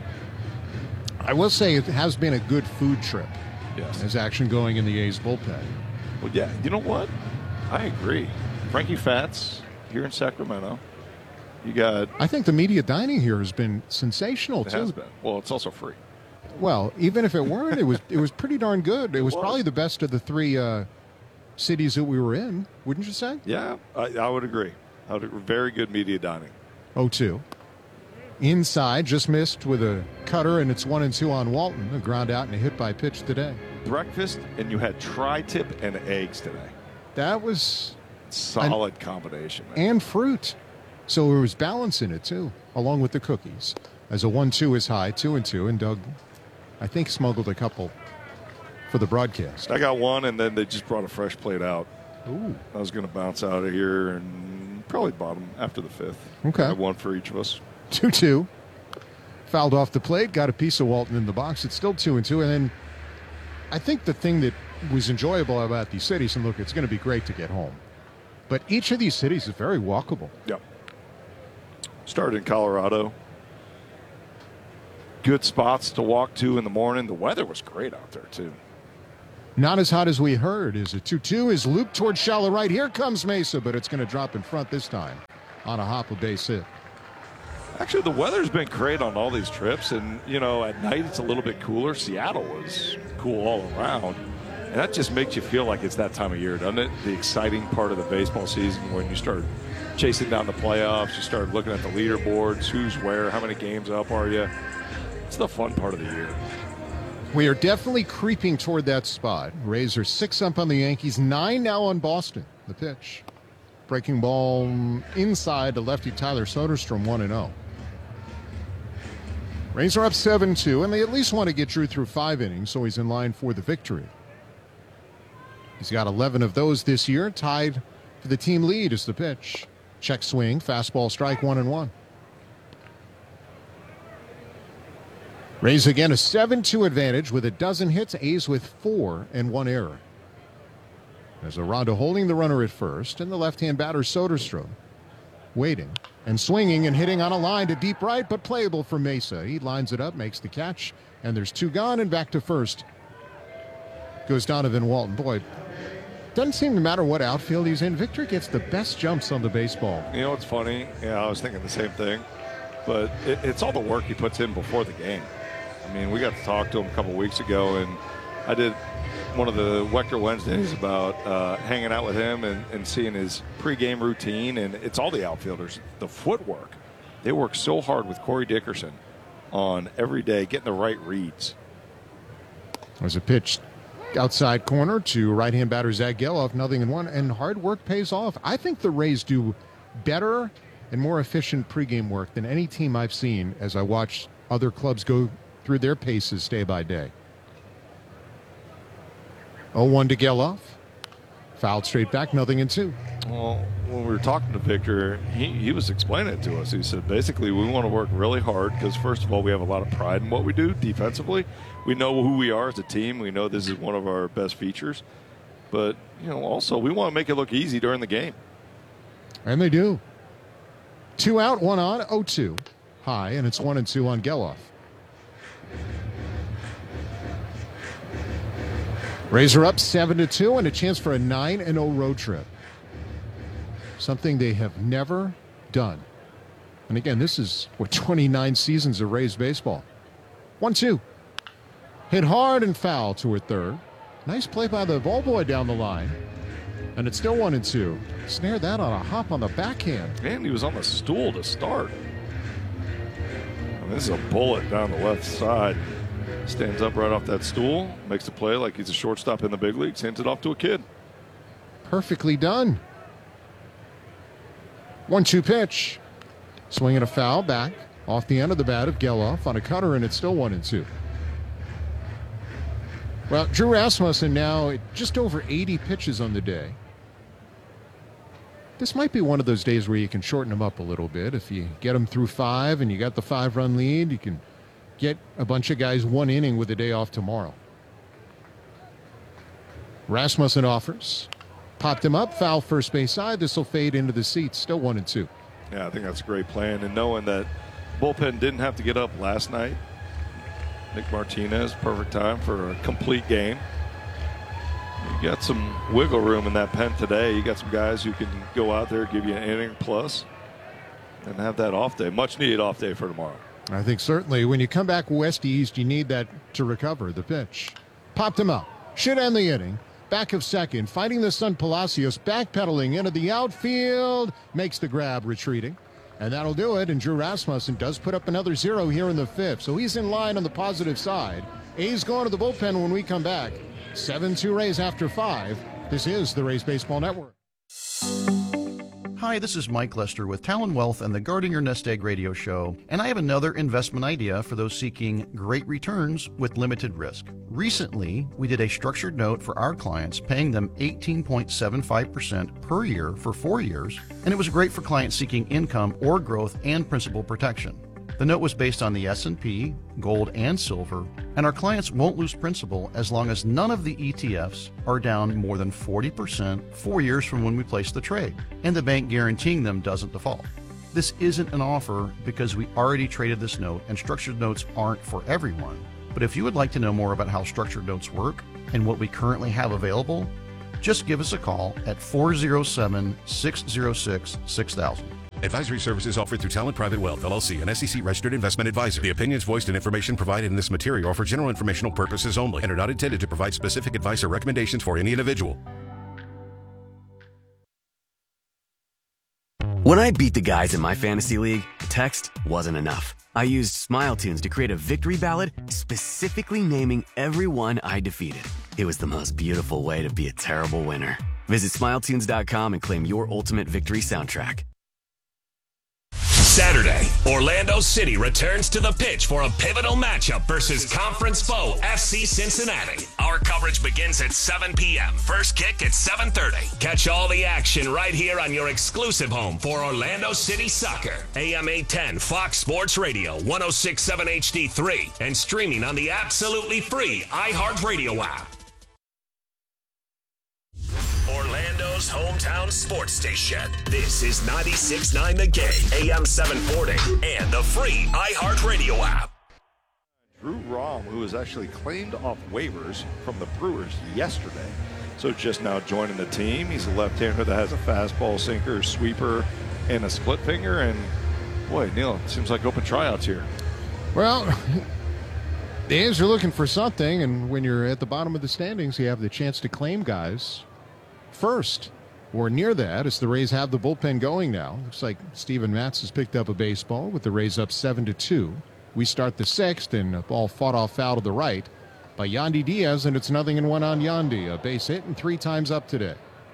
I will say it has been a good food trip. Yes. There's action going in the A's bullpen. Well, yeah, you know what? I agree. Frankie Fats here in Sacramento. You got. I think the media dining here has been sensational it too. Has been. Well, it's also free. Well, even if it weren't, it was it was pretty darn good. It, It was, was. probably the best of the three uh, cities that we were in, wouldn't you say? Yeah, I, I would agree. I would, very good media dining. oh two. Inside, just missed with a cutter, and it's one and two on Walton. A ground out and a hit by pitch today. Breakfast, and you had tri-tip and eggs today. That was solid an, combination, man. And fruit. So there was balance in it, too, along with the cookies. As a one two is high, two and two, and Doug, I think, smuggled a couple for the broadcast. I got one, and then they just brought a fresh plate out. Ooh. I was going to bounce out of here and probably bottom after the fifth. Okay. I have one for each of us. two two. Fouled off the plate, got a piece of Walton in the box. It's still two and two. And then I think the thing that was enjoyable about these cities, and look, it's going to be great to get home, but each of these cities is very walkable. Yep. Started in Colorado. Good spots to walk to in the morning. The weather was great out there, too. Not as hot as we heard. Is it two two? Is looped towards shallow right. Here comes Mesa, but it's going to drop in front this time on a hop of base hit. Actually, the weather's been great on all these trips, and, you know, at night it's a little bit cooler. Seattle was cool all around, and that just makes you feel like it's that time of year, doesn't it? The exciting part of the baseball season when you start chasing down the playoffs, you start looking at the leaderboards, who's where, how many games up are you. It's the fun part of the year. We are definitely creeping toward that spot. Rays are six up on the Yankees, nine now on Boston. The pitch. Breaking ball inside to lefty Tyler Soderstrom, one and oh. Rays are up seven two, and they at least want to get Drew through five innings, so he's in line for the victory. He's got eleven of those this year, tied for the team lead is the pitch. Check swing, fastball strike, one and one. Rays again a seven two advantage with a dozen hits, A's with four and one error. There's Aranda holding the runner at first, and the left-hand batter Soderstrom waiting and swinging and hitting on a line to deep right, but playable for Mesa. He lines it up, makes the catch, and there's two gone, and back to first goes Donovan Walton. Boy, doesn't seem to matter what outfield he's in. Victor gets the best jumps on the baseball. You know what's funny? Yeah, I was thinking the same thing, but it, it's all the work he puts in before the game. I mean, we got to talk to him a couple weeks ago, and I did one of the Wechter Wednesdays about uh, hanging out with him and, and seeing his pregame routine, and it's all the outfielders. The footwork. They work so hard with Corey Dickerson on every day, getting the right reads. There's a pitch outside corner to right-hand batter Zach Geloff, nothing in one, and hard work pays off. I think the Rays do better and more efficient pregame work than any team I've seen as I watch other clubs go through their paces day by day. oh one to Geloff. Fouled straight back, nothing in two. Well, when we were talking to Victor, he, he was explaining it to us. He said, basically, we want to work really hard because, first of all, we have a lot of pride in what we do defensively. We know who we are as a team. We know this is one of our best features. But, you know, also, we want to make it look easy during the game. And they do. Two out, one on, oh two. High, and it's one and two on Geloff. Rays are up seven to two and a chance for a nine and oh road trip. Something they have never done. And again, this is what twenty-nine seasons of Rays baseball. one two. Hit hard and foul toward third. Nice play by the ball boy down the line. And it's still one and two. Snared that on a hop on the backhand. And he was on the stool to start. And this is a bullet down the left side. Stands up right off that stool, makes the play like he's a shortstop in the big leagues, hands it off to a kid. Perfectly done. one two pitch. Swinging a foul back off the end of the bat of Geloff on a cutter, and it's still one and two. Well, Drew Rasmussen now at just over eighty pitches on the day. This might be one of those days where you can shorten him up a little bit. If you get him through five and you got the five-run lead, you can get a bunch of guys one inning with a day off tomorrow. Rasmussen offers. Popped him up, foul first base side. This will fade into the seats. Still one and two. Yeah, I think that's a great plan. And knowing that bullpen didn't have to get up last night, Nick Martinez, perfect time for a complete game. You got some wiggle room in that pen today. You got some guys who can go out there, give you an inning plus, and have that off day. Much needed off day for tomorrow. I think certainly when you come back west to east, you need that to recover. The pitch. Popped him up. Should end the inning. Back of second. Fighting the Sun Palacios. Backpedaling into the outfield. Makes the grab, retreating. And that'll do it. And Drew Rasmussen does put up another zero here in the fifth. So he's in line on the positive side. A's going to the bullpen when we come back. seven two Rays after five. This is the Rays Baseball Network. Hi, this is Mike Lester with Talon Wealth and the Guarding Your Nest Egg radio show, and I have another investment idea for those seeking great returns with limited risk. Recently, we did a structured note for our clients, paying them eighteen point seven five percent per year for four years, and it was great for clients seeking income or growth and principal protection. The note was based on the S and P, gold, and silver, and our clients won't lose principal as long as none of the E T Fs are down more than forty percent four years from when we place the trade, and the bank guaranteeing them doesn't default. This isn't an offer because we already traded this note, and structured notes aren't for everyone. But if you would like to know more about how structured notes work, and what we currently have available, just give us a call at four oh seven, six oh six, six thousand. Advisory services offered through Talent Private Wealth, L L C, an S E C-registered investment advisor. The opinions voiced and information provided in this material are for general informational purposes only and are not intended to provide specific advice or recommendations for any individual. When I beat the guys in my fantasy league, text wasn't enough. I used Smile Tunes to create a victory ballad specifically naming everyone I defeated. It was the most beautiful way to be a terrible winner. Visit smile tunes dot com and claim your ultimate victory soundtrack. Saturday, Orlando City returns to the pitch for a pivotal matchup versus Conference foe F C Cincinnati. Our coverage begins at seven p.m. First kick at seven thirty. Catch all the action right here on your exclusive home for Orlando City Soccer. A M eight ten Fox Sports Radio, one oh six point seven H D three, and streaming on the absolutely free iHeartRadio app. Orlando's hometown sports station. This is ninety-six point nine The Game, A M seven forty, and the free iHeartRadio app. Drew Rom, who was actually claimed off waivers from the Brewers yesterday, so just now joining the team. He's a left-hander that has a fastball, sinker, sweeper, and a split finger. And boy, Neil, it seems like open tryouts here. Well, the A's are looking for something, and when you're at the bottom of the standings, you have the chance to claim guys first or near that, as the Rays have the bullpen going now. Looks like Steven Matz has picked up a baseball with the Rays up seven to two. We start the sixth, and a ball fought off foul to the right by Yandy Diaz, and it's nothing and one on Yandy. A base hit and three times up today.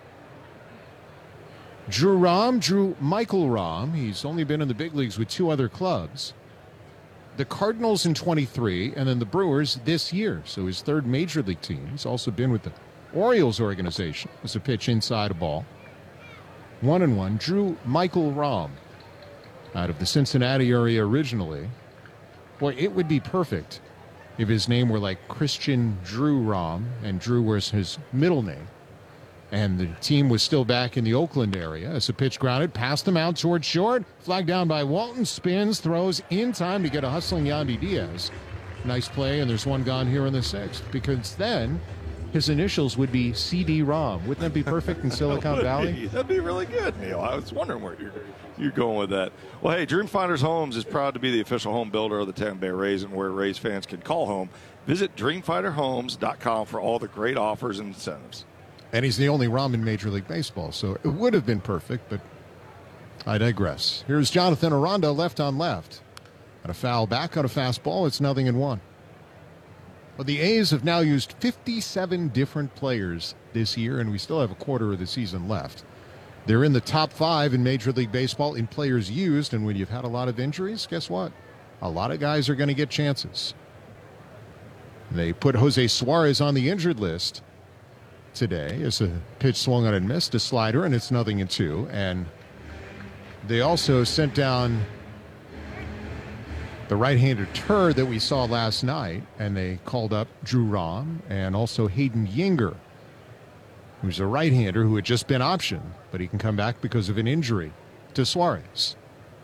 Drew Rom, Drew Michael Rom. He's only been in the big leagues with two other clubs. The Cardinals in twenty-three, and then the Brewers this year. So his third major league team. He's also been with the Orioles organization. As a pitch inside a ball. One and one. Drew Michael Rom, out of the Cincinnati area originally. Boy, it would be perfect if his name were like Christian Drew Rom, and Drew was his middle name. And the team was still back in the Oakland area as the pitch grounded past him out towards short. Flag down by Walton. Spins, throws in time to get a hustling Yandy Diaz. Nice play, and there's one gone here in the sixth, because then his initials would be C D Rom. Wouldn't that be perfect in Silicon Valley? Be. That'd be really good, Neil. I was wondering where you're, you're going with that. Well, hey, Dreamfinders Homes is proud to be the official home builder of the Tampa Bay Rays, and where Rays fans can call home. Visit dream finder homes dot com for all the great offers and incentives. And he's the only Rom in Major League Baseball, so it would have been perfect, but I digress. Here's Jonathan Aranda, left on left. And a foul back on a fastball. It's nothing in one. Well, the A's have now used fifty-seven different players this year, and we still have a quarter of the season left. They're in the top five in Major League Baseball in players used, and when you've had a lot of injuries, guess what? A lot of guys are going to get chances. They put Jose Suarez on the injured list today as a pitch swung on and missed, a slider, and it's nothing in two. And they also sent down the right-handed turd that we saw last night, and they called up Drew Rom and also Hayden Yinger, who's a right-hander who had just been optioned, but he can come back because of an injury to Suarez.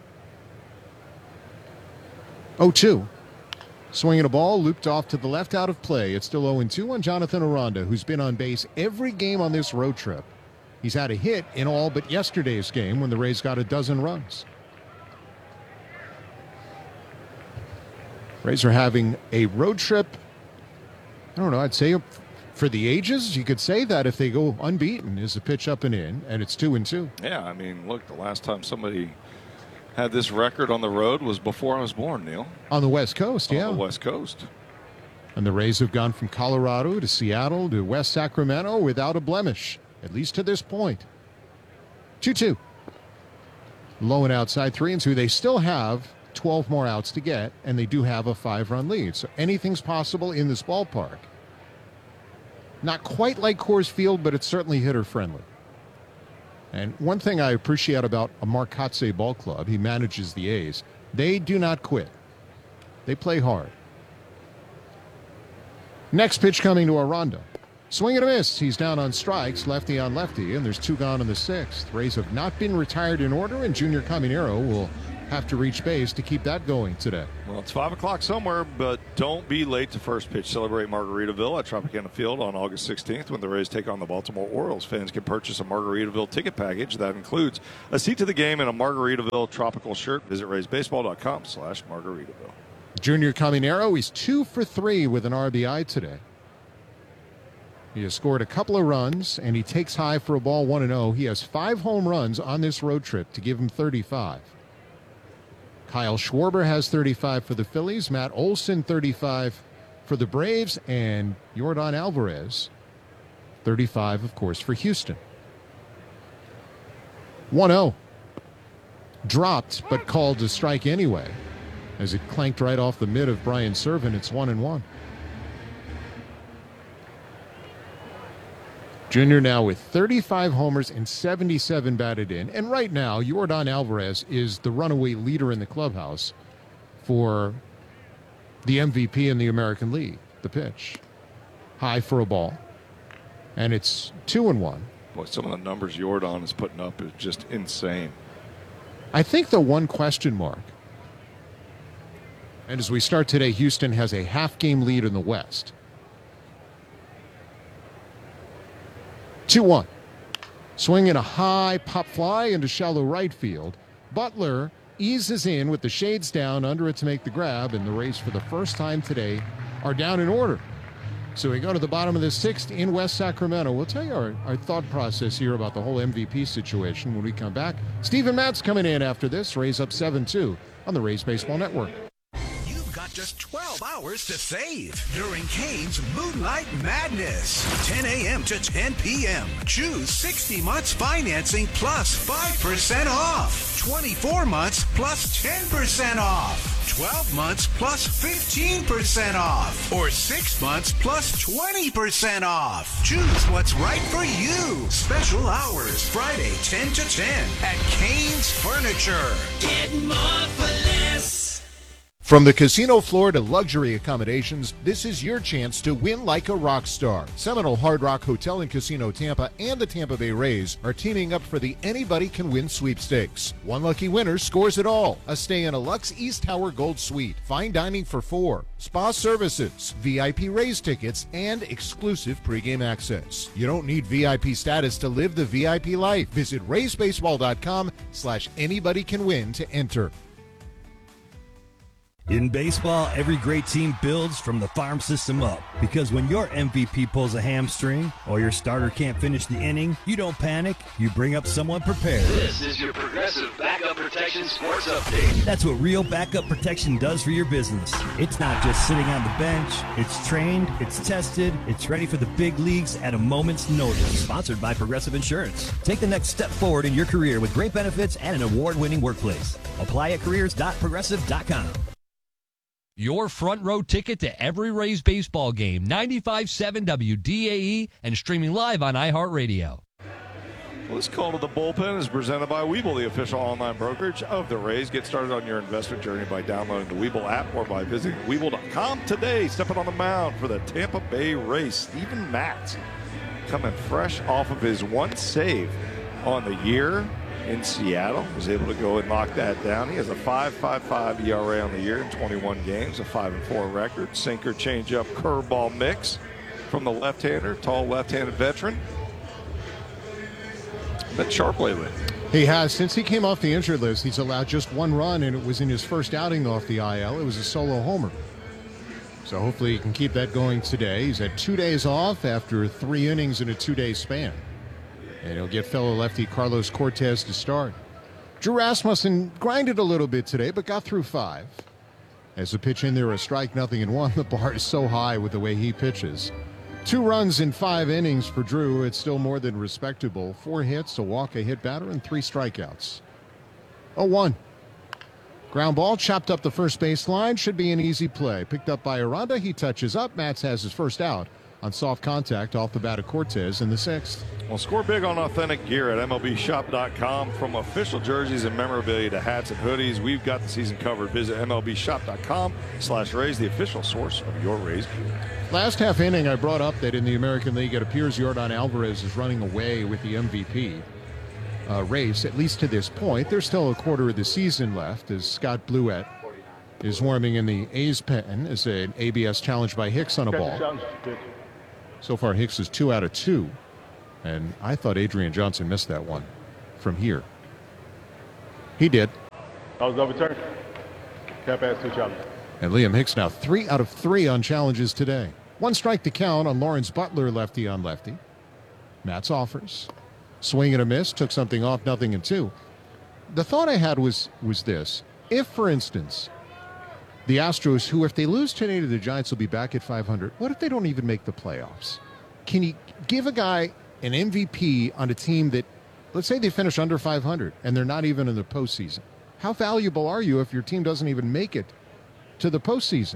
oh two. Swinging a ball, looped off to the left, out of play. It's still oh and two on Jonathan Aranda, who's been on base every game on this road trip. He's had a hit in all but yesterday's game when the Rays got a dozen runs. Rays are having a road trip, I don't know, I'd say for the ages. You could say that if they go unbeaten, is a pitch up and in, and it's two and two. Yeah, I mean, look, the last time somebody had this record on the road was before I was born, Neil. On the West Coast, yeah. On the West Coast. And the Rays have gone from Colorado to Seattle to West Sacramento without a blemish, at least to this point. two two. Low and outside, three and two. They still have twelve more outs to get, and they do have a five-run lead. So anything's possible in this ballpark. Not quite like Coors Field, but it's certainly hitter-friendly. And one thing I appreciate about a Mark Kotsay ball club, he manages the A's, they do not quit. They play hard. Next pitch coming to Aranda. Swing and a miss. He's down on strikes, lefty on lefty, and there's two gone in the sixth. Rays have not been retired in order, and Junior Caminero will have to reach base to keep that going today. Well, it's five o'clock somewhere, but don't be late to first pitch. Celebrate Margaritaville at Tropicana Field on August sixteenth when the Rays take on the Baltimore Orioles. Fans can purchase a Margaritaville ticket package that includes a seat to the game and a Margaritaville tropical shirt. Visit raysbaseball.com slash Margaritaville. Junior Caminero, he's two for three with an R B I today. He has scored a couple of runs, and he takes high for a ball one and oh. He has five home runs on this road trip to give him thirty-five. Kyle Schwarber has thirty-five for the Phillies. Matt Olson, thirty-five for the Braves. And Yordan Alvarez, thirty-five, of course, for Houston. one oh. Dropped, but called to strike anyway. As it clanked right off the mid of Brian Serven, it's one and one. Junior now with thirty-five homers and seventy-seven batted in. And right now, Yordan Alvarez is the runaway leader in the clubhouse for the M V P in the American League. The pitch. High for a ball. And it's two and one. Boy, some of the numbers Yordan is putting up is just insane. I think the one question mark, and as we start today, Houston has a half-game lead in the West. two one. Swinging a high pop fly into shallow right field. Butler eases in with the shades down under it to make the grab, and the Rays for the first time today are down in order. So we go to the bottom of the sixth in West Sacramento. We'll tell you our, our thought process here about the whole M V P situation when we come back. Stephen Matz coming in after this. Rays up seven two on the Rays Baseball Network. Just twelve hours to save during Kane's Moonlight Madness. ten a.m. to ten p.m. Choose sixty months financing plus five percent off. twenty-four months plus ten percent off. twelve months plus fifteen percent off. Or six months plus twenty percent off. Choose what's right for you. Special hours Friday ten to ten at Kane's Furniture. Get more for less. From the Casino Florida luxury accommodations, this is your chance to win like a rock star. Seminole Hard Rock Hotel and Casino Tampa and the Tampa Bay Rays are teaming up for the Anybody Can Win sweepstakes. One lucky winner scores it all. A stay in a Lux East Tower Gold Suite, fine dining for four, spa services, V I P Rays tickets, and exclusive pregame access. You don't need V I P status to live the V I P life. Visit raysbaseball.com slash anybody can win to enter. In baseball, every great team builds from the farm system up. Because when your M V P pulls a hamstring or your starter can't finish the inning, you don't panic, you bring up someone prepared. This is your Progressive Backup Protection Sports Update. That's what real backup protection does for your business. It's not just sitting on the bench. It's trained, it's tested, it's ready for the big leagues at a moment's notice. Sponsored by Progressive Insurance. Take the next step forward in your career with great benefits and an award-winning workplace. Apply at careers dot progressive dot com. Your front row ticket to every Rays baseball game. ninety-five point seven W D A E and streaming live on iHeartRadio. Well, this call to the bullpen is presented by Webull, the official online brokerage of the Rays. Get started on your investment journey by downloading the Webull app or by visiting Webull dot com today. Stepping on the mound for the Tampa Bay Rays, Stephen Matz, coming fresh off of his one save on the year in Seattle, was able to go and knock that down. He has a five point five five E R A on the year in twenty-one games, a five and four record. Sinker, changeup, curveball mix from the left-hander, tall left-handed veteran. Been sharp lately. He has. Since he came off the injured list, he's allowed just one run, and it was in his first outing off the I L. It was a solo homer. So hopefully he can keep that going today. He's had two days off after three innings in a two-day span. And he'll get fellow lefty Carlos Cortez to start. Drew Rasmussen grinded a little bit today, but got through five. As the pitch in there, a strike, nothing in one. The bar is so high with the way he pitches. Two runs in five innings for Drew. It's still more than respectable. Four hits, a walk, a hit batter, and three strikeouts. oh one. Ground ball chopped up the first base line. Should be an easy play. Picked up by Aranda. He touches up. Matz has his first out on soft contact off the bat of Cortez in the sixth. Well, score big on authentic gear at M L B shop dot com. From official jerseys and memorabilia to hats and hoodies, we've got the season covered. Visit M L B shop dot com slash Rays, the official source of your Rays gear. Last half inning, I brought up that in the American League, it appears Yordan Alvarez is running away with the M V P. uh, race, at least to this point. There's still a quarter of the season left as Scott Bluett is warming in the A's pen as an A B S challenge by Hicks on a ball. So far, Hicks is two out of two. And I thought Adrian Johnson missed that one from here. He did. That was overturned. Can't pass two challenges. And Liam Hicks now three out of three on challenges today. One strike to count on Lawrence Butler, lefty on lefty. Matz offers. Swing and a miss. Took something off, nothing and two. The thought I had was, was this. If, for instance, the Astros, who if they lose today to the Giants will be back at five hundred, what if they don't even make the playoffs? Can you give a guy an M V P on a team that, let's say they finish under five hundred and they're not even in the postseason? How valuable are you if your team doesn't even make it to the postseason?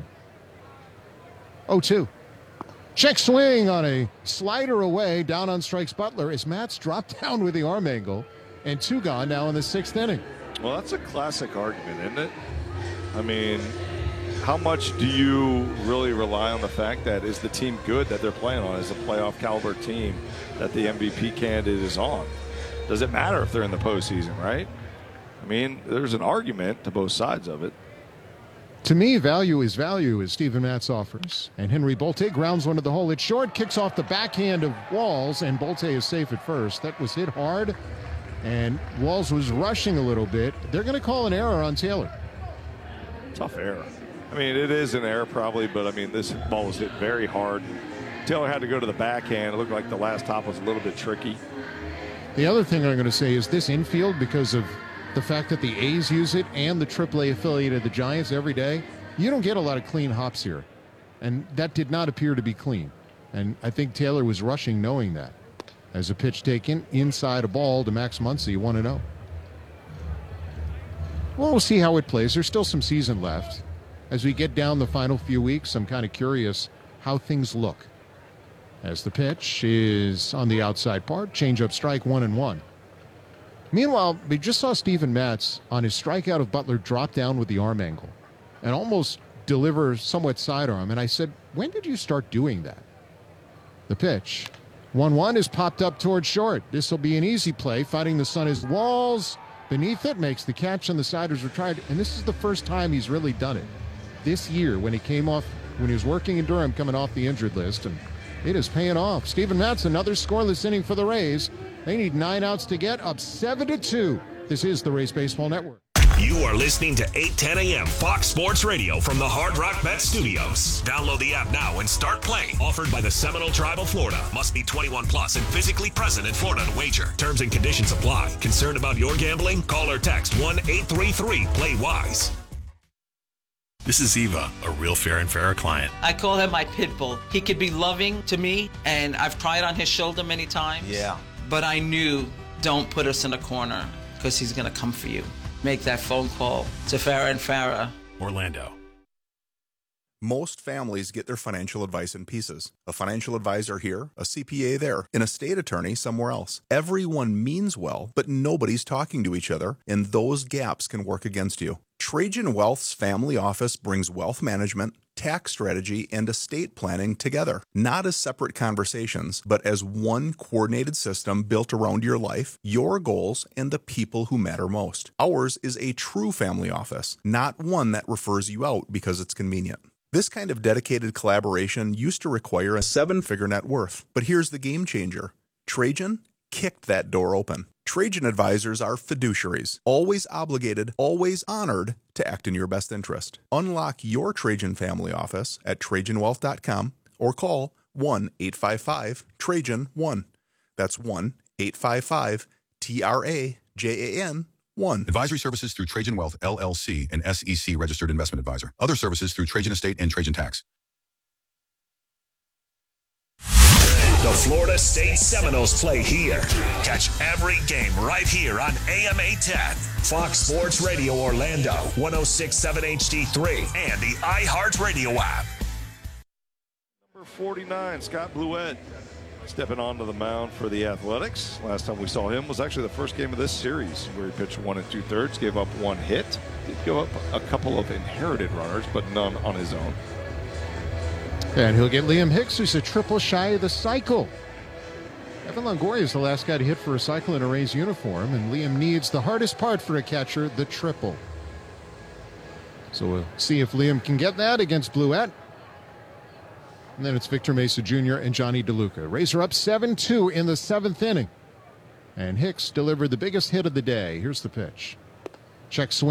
oh two. Check swing on a slider away, down on strikes Butler as Matz dropped down with the arm angle, and two gone now in the sixth inning. Well, that's a classic argument, isn't it? I mean, how much do you really rely on the fact that is the team good that they're playing on, is a playoff caliber team that the M V P candidate is on? Does it matter if they're in the postseason, right? I mean, there's an argument to both sides of it. To me, value is value, as Steven Matz offers. And Henry Bolte grounds one to the hole. It's short, kicks off the backhand of Walls, and Bolte is safe at first. That was hit hard, and Walls was rushing a little bit. They're going to call an error on Taylor. Tough error. I mean, it is an error probably, but I mean, this ball was hit very hard. Taylor had to go to the backhand. It looked like the last top was a little bit tricky. The other thing I'm going to say is this infield, because of the fact that the A's use it and the triple A affiliate of the Giants every day, you don't get a lot of clean hops here. And that did not appear to be clean. And I think Taylor was rushing knowing that. As a pitch taken inside a ball to Max Muncy, one and oh. Well, we'll see how it plays. There's still some season left. As we get down the final few weeks, I'm kind of curious how things look. As the pitch is on the outside part, changeup strike, one and one. Meanwhile, we just saw Steven Matz on his strikeout of Butler drop down with the arm angle and almost deliver somewhat sidearm. And I said, when did you start doing that? The pitch. one one is popped up towards short. This will be an easy play. Fighting the sun is Walls. Beneath it, makes the catch on the side, is retired. And this is the first time he's really done it. This year, when he came off, when he was working in Durham, coming off the injured list. And it is paying off. Steven Matz, another scoreless inning for the Rays. They need nine outs to get up seven to two. This is the Rays Baseball Network. You are listening to eight ten a.m. Fox Sports Radio from the Hard Rock Bet Studios. Download the app now and start playing. Offered by the Seminole Tribe of Florida. Must be twenty-one plus and physically present in Florida to wager. Terms and conditions apply. Concerned about your gambling? Call or text one eight three three play wise. This is Eva, a real Fair and Fairer client. I call him my pit bull. He could be loving to me, and I've cried on his shoulder many times. Yeah. But I knew, don't put us in a corner, because he's going to come for you. Make that phone call to Farrah and Farrah. Orlando. Most families get their financial advice in pieces. A financial advisor here, a C P A there, an estate attorney somewhere else. Everyone means well, but nobody's talking to each other, and those gaps can work against you. Trajan Wealth's family office brings wealth management, tax strategy, and estate planning together, not as separate conversations, but as one coordinated system built around your life, your goals, and the people who matter most. Ours is a true family office, not one that refers you out because it's convenient. This kind of dedicated collaboration used to require a seven-figure net worth, but here's the game changer. Trajan kicked that door open. Trajan advisors are fiduciaries, always obligated, always honored to act in your best interest. Unlock your Trajan family office at Trajan Wealth dot com or call one eight five five Trajan one. That's one eight five five T R A J A N one. Advisory services through Trajan Wealth, L L C, an S E C registered investment advisor. Other services through Trajan Estate and Trajan Tax. The Florida State Seminoles play here. Catch every game right here on A M eight ten. Fox Sports Radio Orlando, one oh six point seven H D three, and the iHeartRadio app. Number forty-nine, Scott Bluett, stepping onto the mound for the Athletics. Last time we saw him was actually the first game of this series, where he pitched one and two-thirds, gave up one hit. Did give up a couple of inherited runners, but none on his own. And he'll get Liam Hicks, who's a triple shy of the cycle. Evan Longoria is the last guy to hit for a cycle in a Rays uniform, and Liam needs the hardest part for a catcher, the triple. So we'll see if Liam can get that against Bluette. And then it's Victor Mesa Junior and Johnny DeLuca. Rays are up seven two in the seventh inning. And Hicks delivered the biggest hit of the day. Here's the pitch. Check swing.